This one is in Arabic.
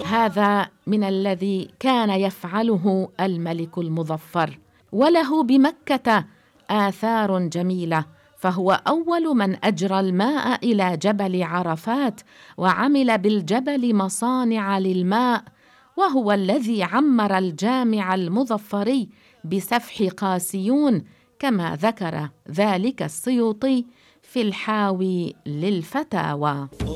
هذا من الذي كان يفعله الملك المظفر. وله بمكة آثار جميلة، فهو أول من أجرى الماء إلى جبل عرفات، وعمل بالجبل مصانع للماء، وهو الذي عمر الجامع المظفري بسفح قاسيون، كما ذكر ذلك السيوطي في الحاوي للفتاوى.